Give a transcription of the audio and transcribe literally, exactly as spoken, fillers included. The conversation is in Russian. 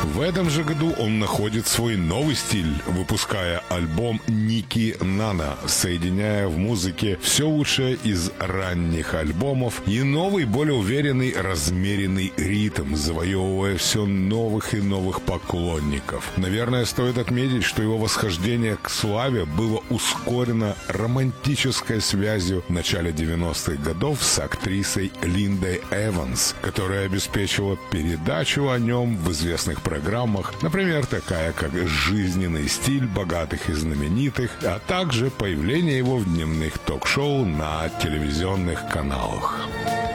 В этом же году он находит свой новый стиль, выпуская альбом «Ники Нана», соединяя в музыке все лучшее из ранних альбомов и новый, более уверенный, размеренный ритм, завоевывая все новых и новых поклонников. Наверное, стоит отметить, что его восхождение к славе было ускорено романтической связью в начале девяностых годов с актрисой Линдой Эванс, которая обеспечила передачу о нем в известных программах, например, такая как «Жизненный стиль богатых и знаменитых», а также появление его в дневных ток-шоу на телевизионных каналах.